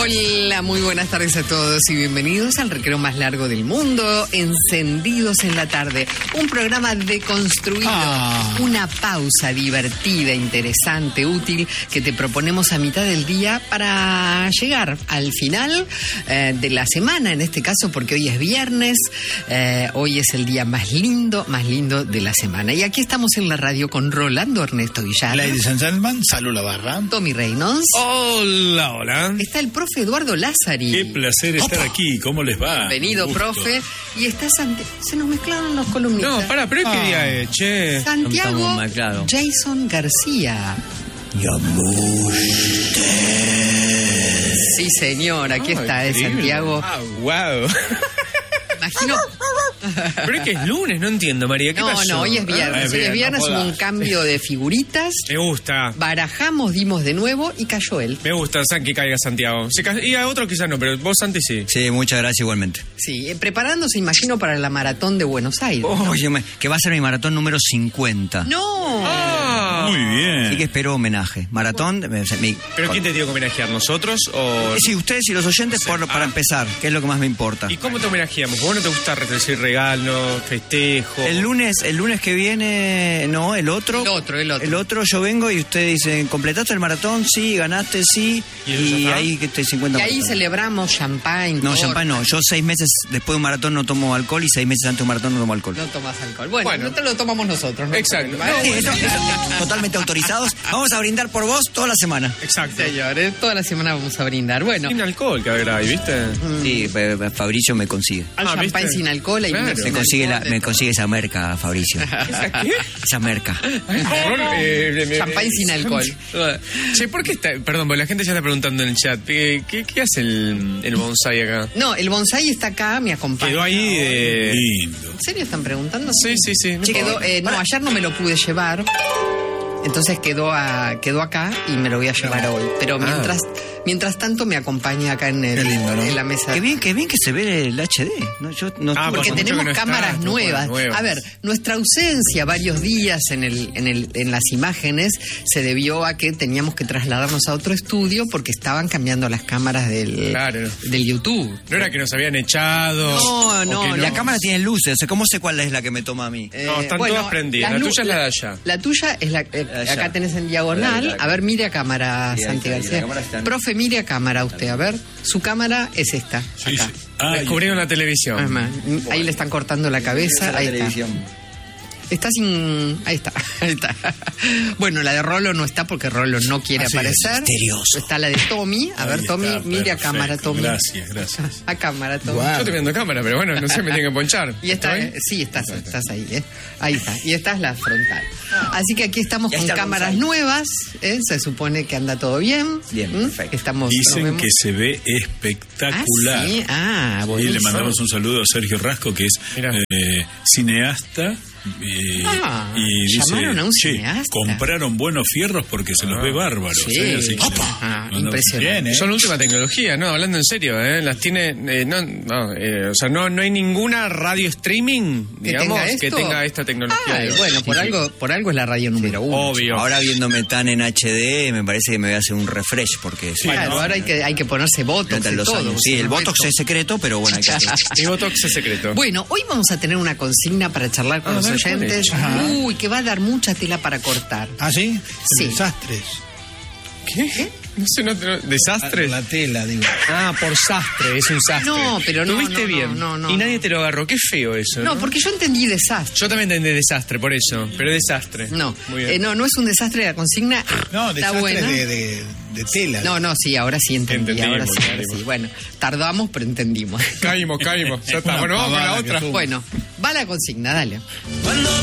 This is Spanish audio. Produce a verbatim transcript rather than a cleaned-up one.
Hola, muy buenas tardes a todos y bienvenidos al recreo más largo del mundo, Encendidos en la Tarde. Un programa deconstruido, ah. una pausa divertida, interesante, útil, que te proponemos a mitad del día para llegar al final eh, de la semana, en este caso, porque hoy es viernes, eh, hoy es el día más lindo, más lindo de la semana. Y aquí estamos en la radio con Rolando Ernesto Villar. Ladies and gentlemen, Salud la barra. Tommy Reynolds. Hola, hola. Está el profe Eduardo Lázari. Qué placer estar Opa. aquí. ¿Cómo les va? Bienvenido, profe. Y está Santiago. Se nos mezclaron los columnistas. No, pará, pero ¿qué Ah. día es, che? Santiago Jason García. Sí, señor, aquí Ah, está, es increíble. Santiago. Ah, wow. Imagino. Pero es que es lunes, no entiendo, María. ¿Qué No, pasó? no, hoy es Ah, viernes. Hoy es viernes, no hubo un jodas. cambio de figuritas. Me gusta. Barajamos, dimos de nuevo y cayó él. Me gusta, San, que caiga Santiago. Se ca- Y a otro quizás no, pero vos, Santi, sí. Sí, muchas gracias igualmente. Sí, eh, preparándose, imagino, para la maratón de Buenos Aires. Oye, me- que va a ser mi maratón número cincuenta. ¡No! Ah. Muy bien. Así que espero homenaje. Maratón. eh, o sea, mi- ¿Pero quién te tiene que homenajear? ¿Nosotros o...? Eh, Sí, ustedes y los oyentes por- para Ah. empezar, que es lo que más me importa. ¿Y cómo te homenajeamos? ¿Vos no te gusta recibir regalos, festejo? El lunes, el lunes que viene, no, el otro. El otro, el otro. El otro yo vengo y ustedes dicen, ¿completaste el maratón? Sí, ganaste, sí. ¿Y eso Y, ya está? ahí que estoy cincuenta Y ahí maratones. celebramos champagne. No, torta. champán no. Yo seis meses después de un maratón no tomo alcohol y seis meses antes de un maratón no tomo alcohol. No tomas alcohol. Bueno, Bueno. no te lo tomamos nosotros, ¿no? Exacto. Vale. Sí, eso- eso- totalmente autorizados. Vamos a brindar por vos toda la semana. Exacto. Señores, toda la semana vamos a brindar. Bueno, Sin alcohol que habrá ahí, ¿viste? Sí, eh, Fabricio me consigue. al Ah, champagne ¿viste? sin alcohol y Claro. vino sin Me consigue, la, alcohol, me de consigue esa merca, Fabricio. ¿Esa qué? Esa merca. Eh, eh, Champagne sin alcohol. Che, ¿por qué está...? Perdón, porque la gente ya está preguntando en el chat. ¿Qué, qué, qué hace el, el bonsai acá? todo. No, el bonsai está acá, me acompaña. Quedó ahí de... Lindo. ¿En serio están preguntando? Sí, sí, sí. no Quedó, importa. eh, no, ayer no me lo pude llevar. Entonces quedó a, quedó acá y me lo voy a llevar hoy. Pero Ah. mientras mientras tanto me acompaña acá en, el- Qué lindo, ¿no? en la mesa. Qué bien, qué bien que se ve el H D. No, yo no Ah, estuve- Porque Hace mucho tenemos que no está, cámaras estuvo con nuevas. las nuevas. A ver, nuestra ausencia varios días en el, en el, en las imágenes se debió a que teníamos que trasladarnos a otro estudio porque estaban cambiando las cámaras del, Claro. del YouTube. No era que nos habían echado. No, o no, que La cámara tiene luces, o sea, ¿cómo sé cuál es la que me toma a mí? Eh, No, están todas prendidas. las La lu- tuya es la de allá. La tuya es la... eh, Allá. acá tenés en diagonal. La- la- A ver, mire a cámara, Sí, ahí Santi está, y la García. cámara está en- Profe, mire a cámara usted. A ver, su cámara es esta. Sí, acá. sí. Ah, Descubrieron la televisión. Es más, ahí le están cortando la cabeza. La Ahí está. televisión. Está sin... Ahí está, ahí está. Bueno, la de Rolo no está porque Rolo no quiere Ah, sí, aparecer. misterioso. Está la de Tommy. A ahí ver, está, Tommy, mire a perfecto. cámara, Tommy. Gracias, gracias. A cámara, Tommy. Guau. Yo estoy viendo cámara, pero bueno, no sé, me tienen que ponchar. Y está, ¿Está bien? sí, estás, estás ahí, ¿eh? Ahí está. Y esta es la frontal. Así que aquí estamos Ya con está el cámaras bonsai. nuevas, ¿eh? Se supone que anda todo bien. Bien, ¿Mm? perfecto. Estamos, Dicen nos vemos. que se ve Ah, espectacular. sí. Ah, Y buenísimo. le mandamos un saludo a Sergio Rasco, que es Mirá. eh, cineasta. eh, Ah, y dice, llamaron a un "Che, cineasta". compraron buenos fierros porque se los ve bárbaros. Sí. ¿eh? Así que- ¡Opa! Ah, No, no, impresionante. bien, ¿eh? Son última tecnología, ¿no? Hablando en serio, ¿eh? Las tiene... eh, no, no, eh, o sea, no, no hay ninguna radio streaming, ¿Que digamos, tenga que esto? tenga esta tecnología. Ay, digo. bueno, por algo, por algo es la radio número uno. Obvio. Ahora viéndome tan en H D, me parece que me voy a hacer un refresh porque sí, Claro, ¿no? ahora hay que, hay que ponerse botox durante y los todo. años. Sí, por el supuesto. Botox es secreto, pero bueno, hay que hacer. Mi Botox es secreto. Bueno, hoy vamos a tener una consigna para charlar con Ah, los a ver, ¿cuál oyentes. es? Ajá. Uy, que va a dar mucha tela para cortar. ¿Ah, sí? Sí. Desastres. ¿Qué? No sé, no, no- ¿desastres? La tela, digo. Ah, por sastre, es un sastre. No, pero no, Tuviste no, no, bien. no, no, y nadie no. te lo agarró. Qué feo eso. No, No, porque yo entendí desastre. Yo también entendí desastre, por eso. Pero desastre. No, Muy bien. eh, no, no es un desastre la consigna. No, está desastres buena. de, de, de tela. No, no, sí, ahora sí entendí. Entendimos, ahora sí, ahora entendimos. sí. Bueno, tardamos, pero entendimos. Caímos, caímos. Ya está. Una Bueno, vamos con la pavada que otra. tuvo. Bueno, va la consigna, dale. Cuando